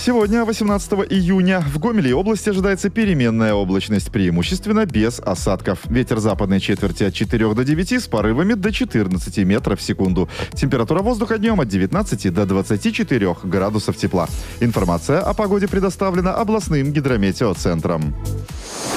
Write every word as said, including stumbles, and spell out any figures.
Сегодня, восемнадцатого июня, в Гомеле области ожидается переменная облачность, преимущественно без осадков. Ветер западной четверти от четырёх до девяти с порывами до четырнадцати метров в секунду. Температура воздуха днем от девятнадцати до двадцати четырёх градусов тепла. Информация о погоде предоставлена областным гидрометеоцентром.